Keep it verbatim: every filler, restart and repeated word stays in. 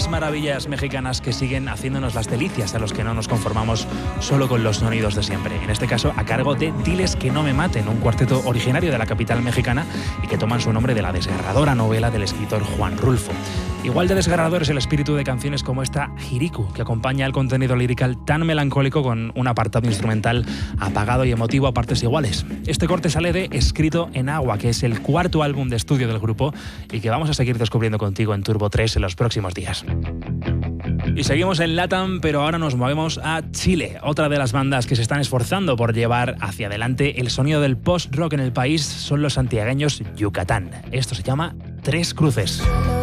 maravillas mexicanas que siguen haciéndonos las delicias a los que no nos conformamos solo con los sonidos de siempre. En este caso, a cargo de Diles que no me maten, un cuarteto originario de la capital mexicana y que toman su nombre de la desgarradora novela del escritor Juan Rulfo. Igual de desgarrador es el espíritu de canciones como esta Hiriku, que acompaña el contenido lirical tan melancólico con un apartado instrumental apagado y emotivo a partes iguales. Este corte sale de Escrito en Agua, que es el cuarto álbum de estudio del grupo y que vamos a seguir descubriendo contigo en Turbo tres en los próximos días. Y seguimos en LATAM, pero ahora nos movemos a Chile, otra de las bandas que se están esforzando por llevar hacia adelante el sonido del post-rock en el país son los santiagueños Yucatán. Esto se llama Tres Cruces.